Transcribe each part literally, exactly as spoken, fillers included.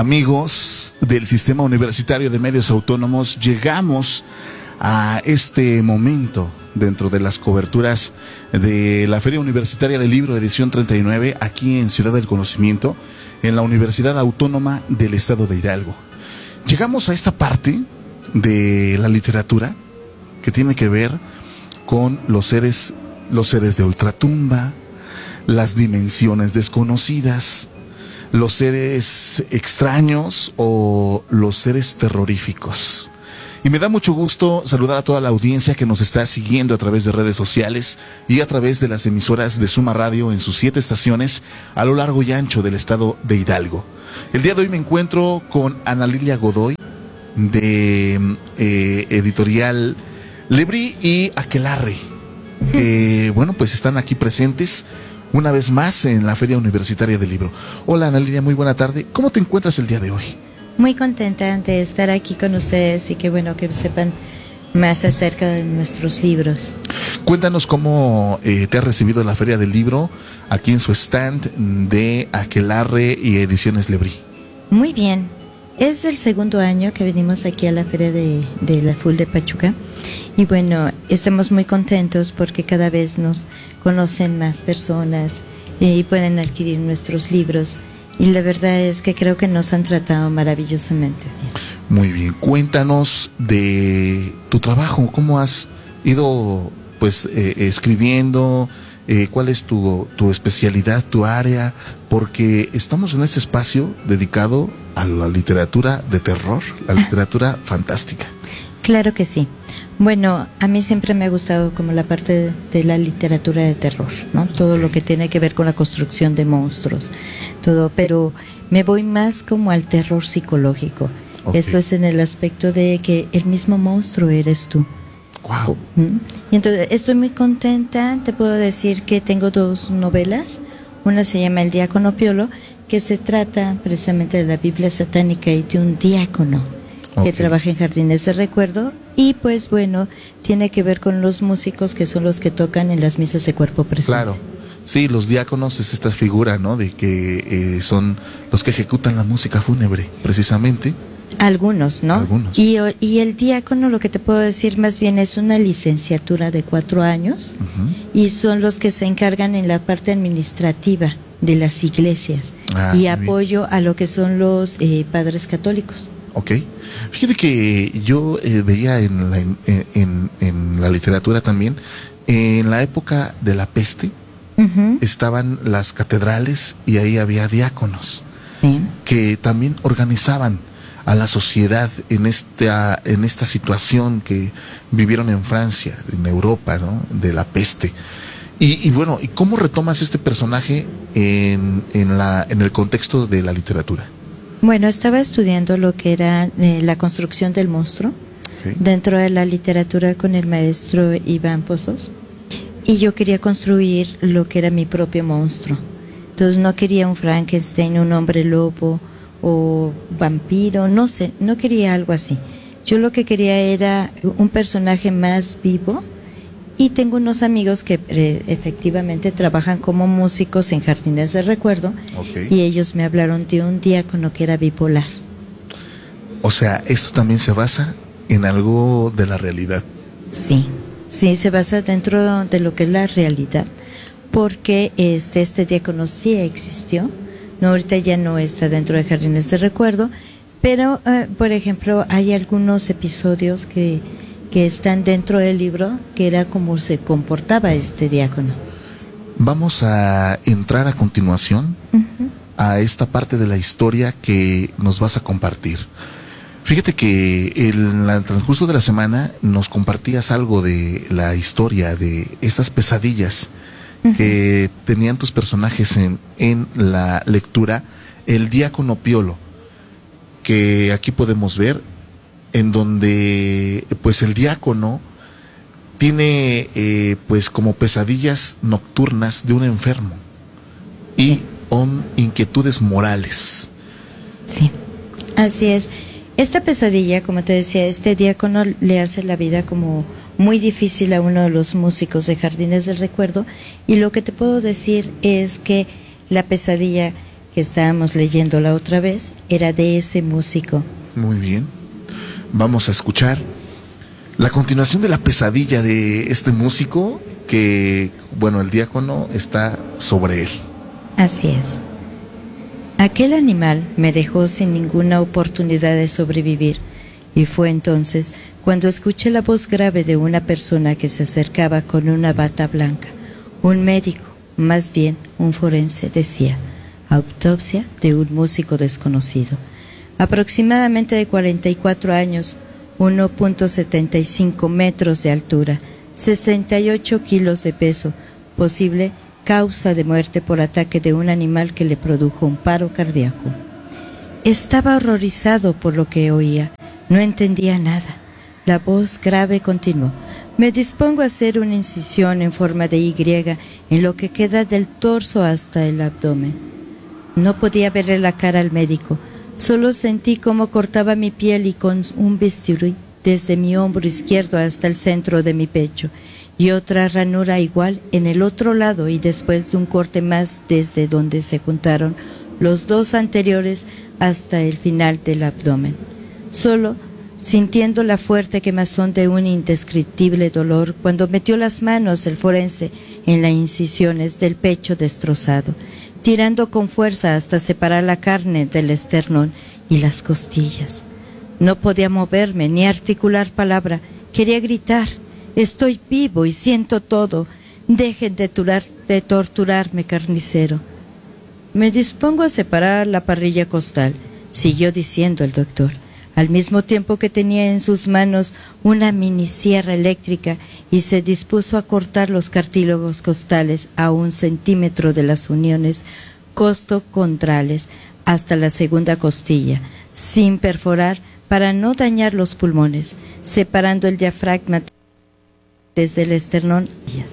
Amigos del Sistema Universitario de Medios Autónomos, llegamos a este momento dentro de las coberturas de la Feria Universitaria del Libro edición treinta y nueve aquí en Ciudad del Conocimiento, en la Universidad Autónoma del Estado de Hidalgo. Llegamos a esta parte de la literatura que tiene que ver con los seres, los seres de ultratumba, las dimensiones desconocidas, los seres extraños o los seres terroríficos. Y me da mucho gusto saludar a toda la audiencia que nos está siguiendo a través de redes sociales y a través de las emisoras de Suma Radio en sus siete estaciones a lo largo y ancho del estado de Hidalgo. El día de hoy me encuentro con Ana Lilia Godoy de eh, Editorial Lebrí y Aquelarre, que bueno, pues están aquí presentes una vez más en la Feria Universitaria del Libro. Hola Ana Lilia, muy buena tarde. ¿Cómo te encuentras el día de hoy? Muy contenta de estar aquí con ustedes y que bueno que sepan más acerca de nuestros libros. Cuéntanos cómo eh, te ha recibido la Feria del Libro aquí en su stand de Aquelarre y Ediciones Lebrí. Muy bien. Es el segundo año que venimos aquí a la Feria de, de la F U L de Pachuca y bueno, estamos muy contentos porque cada vez nos conocen más personas y pueden adquirir nuestros libros y la verdad es que creo que nos han tratado maravillosamente bien. Muy bien, cuéntanos de tu trabajo, cómo has ido pues eh, escribiendo, eh, cuál es tu, tu especialidad, tu área, porque estamos en este espacio dedicado a la literatura de terror, la literatura fantástica. Claro que sí. Bueno, a mí siempre me ha gustado como la parte de, de la literatura de terror, ¿no? Todo lo que tiene que ver con la construcción de monstruos, todo, pero me voy más como al terror psicológico. Okay. Esto es en el aspecto de que el mismo monstruo eres tú. Wow. ¿Mm? Y entonces estoy muy contenta, te puedo decir que tengo dos novelas, una se llama El Diácono Piolo, que se trata precisamente de la Biblia satánica y de un diácono que okay. trabaja en Jardines de Recuerdo y pues bueno, tiene que ver con los músicos que son los que tocan en las misas de cuerpo presente. Claro, sí, los diáconos es esta figura, ¿no? De que eh, son los que ejecutan la música fúnebre, precisamente. Algunos, ¿no? Algunos. Y, y el diácono, lo que te puedo decir más bien es una licenciatura de cuatro años uh-huh. y son los que se encargan en la parte administrativa de las iglesias ah, y apoyo bien. a lo que son los eh, padres católicos. Ok. Fíjate que yo eh, veía en la, en, en, en la literatura también, en la época de la peste, uh-huh. estaban las catedrales y ahí había diáconos sí. que también organizaban a la sociedad en esta, en esta situación que vivieron en Francia, en Europa, ¿no? De la peste. Y, y bueno, ¿y cómo retomas este personaje en, en, la, en el contexto de la literatura? Bueno, estaba estudiando lo que era eh, la construcción del monstruo okay. dentro de la literatura con el maestro Iván Pozos y yo quería construir lo que era mi propio monstruo. Entonces no quería un Frankenstein, un hombre lobo o vampiro, no sé, no quería algo así. Yo lo que quería era un personaje más vivo y tengo unos amigos que eh, efectivamente trabajan como músicos en Jardines de Recuerdo okay. y ellos me hablaron de un diácono que era bipolar. O sea, ¿esto también se basa en algo de la realidad? Sí, sí, se basa dentro de lo que es la realidad, porque este, este diácono sí existió, no, ahorita ya no está dentro de Jardines de Recuerdo, pero, eh, por ejemplo, hay algunos episodios que que están dentro del libro, que era como se comportaba este diácono. Vamos a entrar a continuación uh-huh. a esta parte de la historia que nos vas a compartir. Fíjate que en el transcurso de la semana nos compartías algo de la historia de estas pesadillas uh-huh. que tenían tus personajes en, en la lectura El Diácono Piolo, que aquí podemos ver en donde pues el diácono tiene eh, pues como pesadillas nocturnas de un enfermo y on inquietudes morales. Sí, así es. Esta pesadilla, como te decía, este diácono le hace la vida como muy difícil a uno de los músicos de Jardines del Recuerdo y lo que te puedo decir es que la pesadilla que estábamos leyendo la otra vez era de ese músico. Muy bien. Vamos a escuchar la continuación de la pesadilla de este músico que, bueno, el diácono está sobre él. Así es. Aquel animal me dejó sin ninguna oportunidad de sobrevivir, y fue entonces cuando escuché la voz grave de una persona que se acercaba con una bata blanca. Un médico, más bien un forense, decía: autopsia de un músico desconocido. Aproximadamente de cuarenta y cuatro años, uno punto setenta y cinco metros de altura, sesenta y ocho kilos de peso, posible causa de muerte por ataque de un animal que le produjo un paro cardíaco. Estaba horrorizado por lo que oía, no entendía nada. La voz grave continuó: me dispongo a hacer una incisión en forma de Y en lo que queda del torso hasta el abdomen. No podía verle la cara al médico, solo sentí cómo cortaba mi piel y con un bisturí desde mi hombro izquierdo hasta el centro de mi pecho, y otra ranura igual en el otro lado, y después de un corte más desde donde se juntaron los dos anteriores hasta el final del abdomen. Solo sintiendo la fuerte quemazón de un indescriptible dolor cuando metió las manos el forense en las incisiones del pecho destrozado, tirando con fuerza hasta separar la carne del esternón y las costillas. No podía moverme ni articular palabra. Quería gritar: estoy vivo y siento todo. Dejen de, turar, de torturarme, carnicero. Me dispongo a separar la parrilla costal, siguió diciendo el doctor, al mismo tiempo que tenía en sus manos una mini sierra eléctrica y se dispuso a cortar los cartílagos costales a un centímetro de las uniones costocondrales hasta la segunda costilla, sin perforar para no dañar los pulmones, separando el diafragma desde el esternón.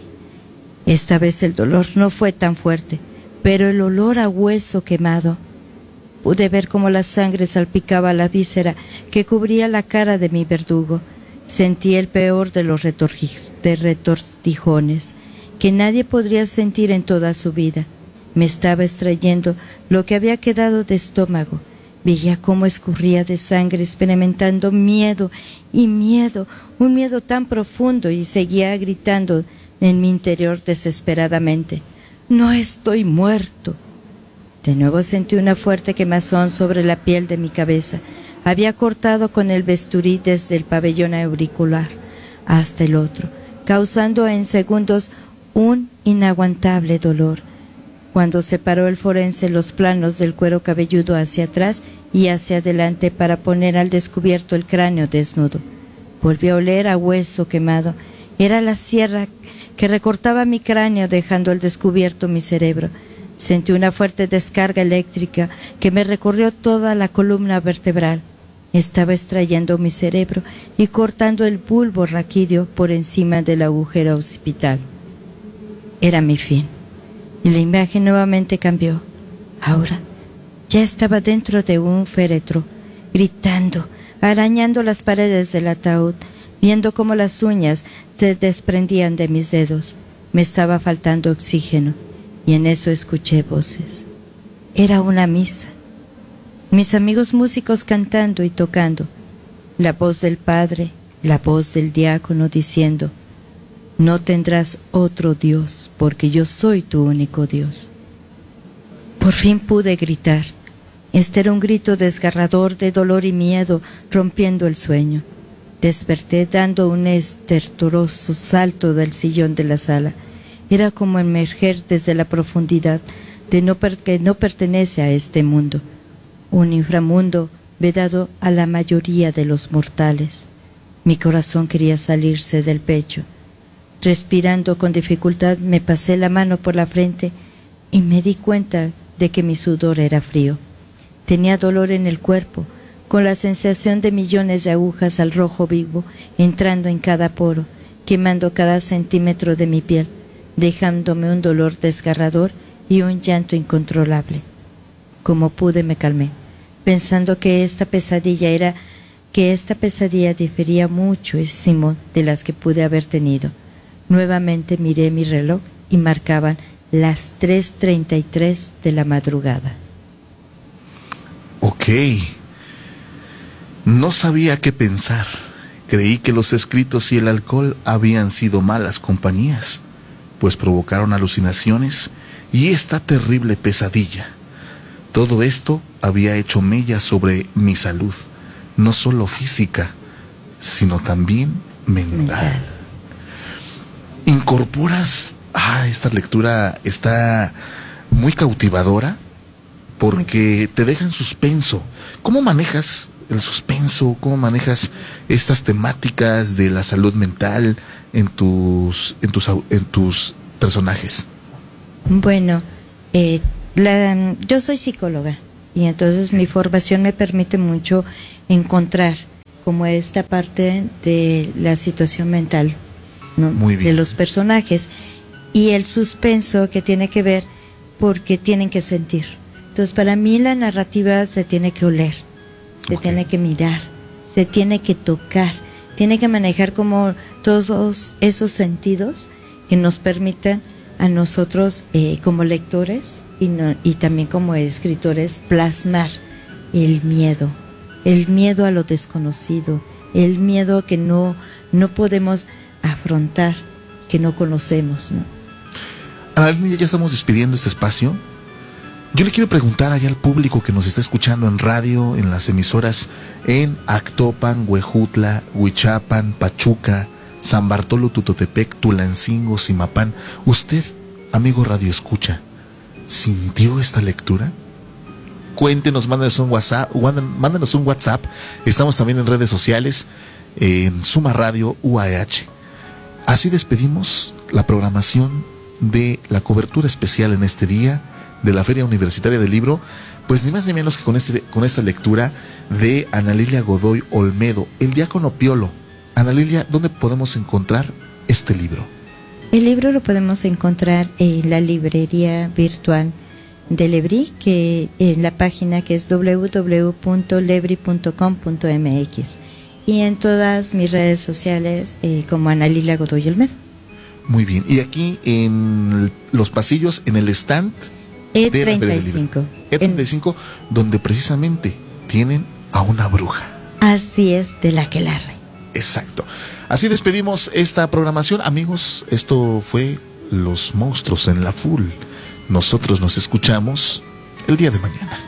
Esta vez el dolor no fue tan fuerte, pero el olor a hueso quemado. Pude ver cómo la sangre salpicaba la víscera que cubría la cara de mi verdugo. Sentí el peor de los de retortijones, que nadie podría sentir en toda su vida. Me estaba extrayendo lo que había quedado de estómago. Veía cómo escurría de sangre, experimentando miedo y miedo, un miedo tan profundo, y seguía gritando en mi interior desesperadamente: «No estoy muerto». De nuevo sentí una fuerte quemazón sobre la piel de mi cabeza. Había cortado con el bisturí desde el pabellón auricular hasta el otro, causando en segundos un inaguantable dolor. Cuando separó el forense los planos del cuero cabelludo hacia atrás y hacia adelante para poner al descubierto el cráneo desnudo, volví a oler a hueso quemado. Era la sierra que recortaba mi cráneo, dejando al descubierto mi cerebro. Sentí una fuerte descarga eléctrica que me recorrió toda la columna vertebral. Estaba extrayendo mi cerebro y cortando el bulbo raquídeo por encima del agujero occipital. Era mi fin, y la imagen nuevamente cambió. Ahora ya estaba dentro de un féretro, gritando, arañando las paredes del ataúd, viendo cómo las uñas se desprendían de mis dedos. Me estaba faltando oxígeno, y en eso escuché voces. Era una misa. Mis amigos músicos cantando y tocando. La voz del padre, la voz del diácono diciendo: «No tendrás otro Dios, porque yo soy tu único Dios». Por fin pude gritar. Este era un grito desgarrador de dolor y miedo, rompiendo el sueño. Desperté dando un estertoroso salto del sillón de la sala. Era como emerger desde la profundidad de no per que no pertenece a este mundo, un inframundo vedado a la mayoría de los mortales. Mi corazón quería salirse del pecho. Respirando con dificultad, me pasé la mano por la frente y me di cuenta de que mi sudor era frío. Tenía dolor en el cuerpo, con la sensación de millones de agujas al rojo vivo entrando en cada poro, quemando cada centímetro de mi piel, dejándome un dolor desgarrador y un llanto incontrolable. Como pude me calmé, pensando que esta pesadilla era que esta pesadilla difería muchísimo de las que pude haber tenido. Nuevamente miré mi reloj y marcaban las tres treinta y tres de la madrugada. Ok. No sabía qué pensar. Creí que los escritos y el alcohol habían sido malas compañías, pues provocaron alucinaciones y esta terrible pesadilla. Todo esto había hecho mella sobre mi salud, no solo física, sino también mental. mental. Incorporas, ah, esta lectura está muy cautivadora porque te deja en suspenso. ¿Cómo manejas el suspenso? ¿Cómo manejas estas temáticas de la salud mental en tus, en tus, en tus personajes? Bueno, eh, la, yo soy psicóloga y entonces mi formación me permite mucho encontrar como esta parte de la situación mental, ¿no? Muy bien. De los personajes y el suspenso que tiene que ver porque tienen que sentir. Entonces para mí la narrativa se tiene que oler, se okay. tiene que mirar, se tiene que tocar, tiene que manejar como todos esos sentidos que nos permitan a nosotros eh, como lectores y, no, y también como escritores plasmar el miedo, el miedo a lo desconocido, el miedo que no, no podemos afrontar, que no conocemos, ¿no? Ana Lilia, ya estamos despidiendo este espacio. Yo le quiero preguntar allá al público que nos está escuchando en radio, en las emisoras en Actopan, Huejutla, Huichapan, Pachuca, San Bartolo, Tutotepec, Tulancingo, Zimapán. ¿Usted, amigo Radio Escucha, sintió esta lectura? Cuéntenos, mándenos un WhatsApp, mándenos un WhatsApp. Estamos también en redes sociales, en Suma Radio U A H. Así despedimos la programación de la cobertura especial en este día de la Feria Universitaria del Libro, pues ni más ni menos que con, este, con esta lectura de Ana Lilia Godoy Olmedo, El Diácono Piolo. Ana Lilia, ¿dónde podemos encontrar este libro? El libro lo podemos encontrar en la librería virtual de Lebrí, que en la página que es doble u doble u doble u punto lebri punto com punto m x, y en todas mis redes sociales eh, como Ana Lilia Godoy Olmedo. Muy bien, y aquí en los pasillos, en el stand E treinta y cinco. E treinta y cinco, en... donde precisamente tienen a una bruja. Así es, de la aquelarre. Exacto. Así despedimos esta programación. Amigos, esto fue Los Monstruos en la Full. Nosotros nos escuchamos el día de mañana.